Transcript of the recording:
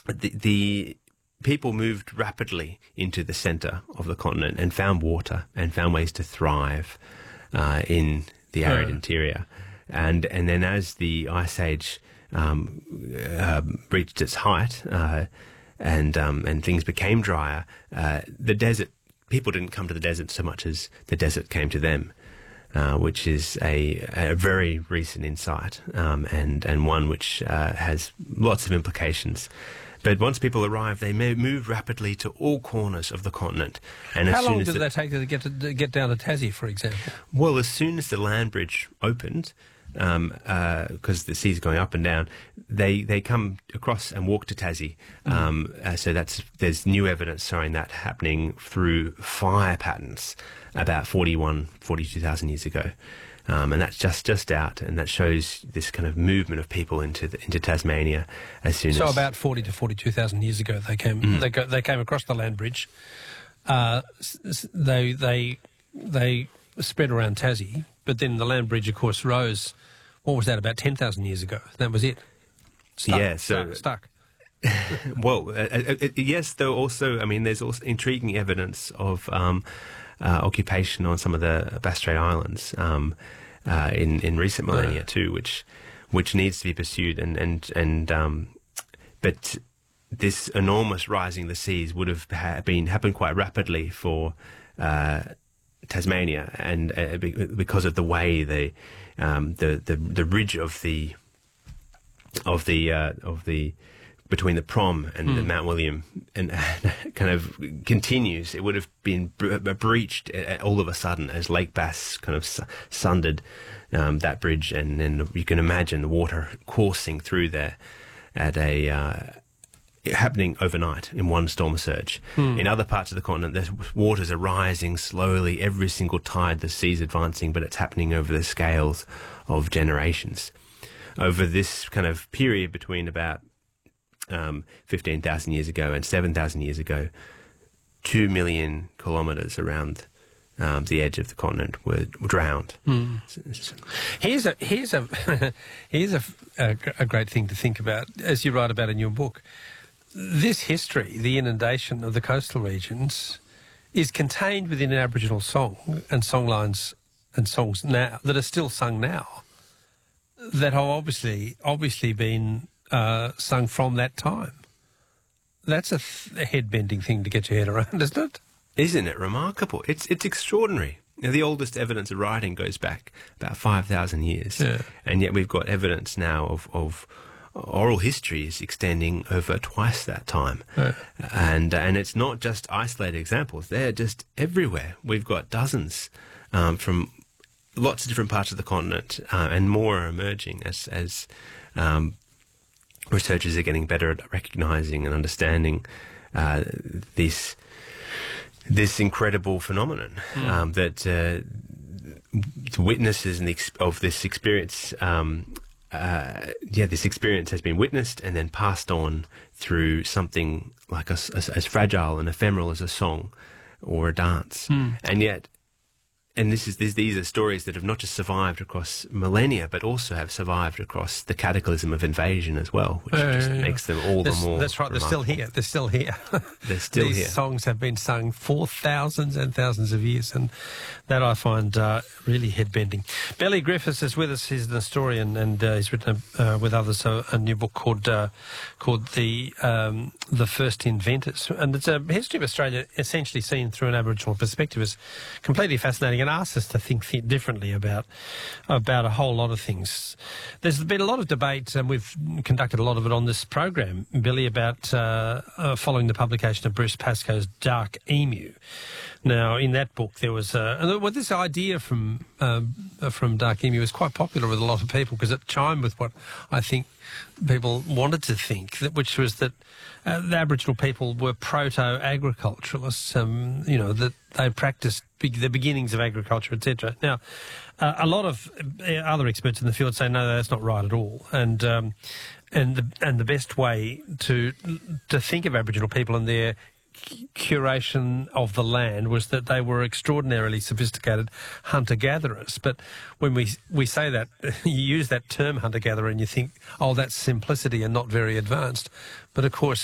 the people moved rapidly into the centre of the continent and found water and found ways to thrive in the arid interior. And then as the Ice Age reached its height and things became drier, the desert, people didn't come to the desert so much as the desert came to them, which is a very recent insight and one which has lots of implications. But once people arrive, they may move rapidly to all corners of the continent. And how long did that take to get down to Tassie, for example? Well, as soon as the land bridge opened, because the sea's going up and down, they come across and walk to Tassie. So there's new evidence showing that happening through fire patterns about 42,000 years ago. And that's just out, and that shows this kind of movement of people into Tasmania as soon as... So about 40 to 42,000 years ago they came they came across the land bridge. They spread around Tassie, but then the land bridge, of course, rose, what was that, about 10,000 years ago? That was it? Stuck. Well, yes, though also, I mean, there's also intriguing evidence of occupation on some of the Bass Strait Islands in recent millennia too, which needs to be pursued, but this enormous rising of the seas would have happened quite rapidly for Tasmania, and because of the way the ridge of the between the Prom and the Mount William and kind of continues, it would have been breached all of a sudden as Lake Bass kind of sundered that bridge, and then you can imagine the water coursing through there at happening overnight in one storm surge. In other parts of the continent, the waters are rising slowly every single tide, the sea's advancing, but it's happening over the scales of generations. Over this kind of period between about 15,000 years ago and 7,000 years ago, 2 million kilometres around the edge of the continent were drowned. Here's a great thing to think about, as you write about in your book. This history, the inundation of the coastal regions, is contained within an Aboriginal song and songlines and songs now that are still sung now, that have obviously been sung from that time. That's a head-bending thing to get your head around, isn't it? Isn't it remarkable? It's extraordinary. Now, the oldest evidence of writing goes back about 5,000 years, and yet we've got evidence now of oral history is extending over twice that time. And it's not just isolated examples. They're just everywhere. We've got dozens from lots of different parts of the continent, and more are emerging as researchers are getting better at recognising and understanding this incredible phenomenon that witnesses of this experience. This experience has been witnessed and then passed on through something like as fragile and ephemeral as a song or a dance, and yet. And these are stories that have not just survived across millennia, but also have survived across the cataclysm of invasion as well, which just makes them all the more. That's right. Remarkable. They're still here. They're still here. These songs have been sung for thousands and thousands of years, and that I find really head-bending. Belly Griffiths is with us. He's an historian, and he's written with others a new book called The First Inventors, and it's a history of Australia essentially seen through an Aboriginal perspective. It's completely fascinating and asks us to think differently about a whole lot of things. There's been a lot of debate, and we've conducted a lot of it on this program, Billy, about following the publication of Bruce Pascoe's Dark Emu. Now, in that book, there was this idea from Dark Emu was quite popular with a lot of people because it chimed with what I think people wanted to think, which was that the Aboriginal people were proto-agriculturalists, that they practiced the beginnings of agriculture, etc. Now, a lot of other experts in the field say, no, that's not right at all. And the best way to think of Aboriginal people and their curation of the land was that they were extraordinarily sophisticated hunter-gatherers. But when we say that, you use that term hunter-gatherer and you think, oh, that's simplicity and not very advanced. But of course,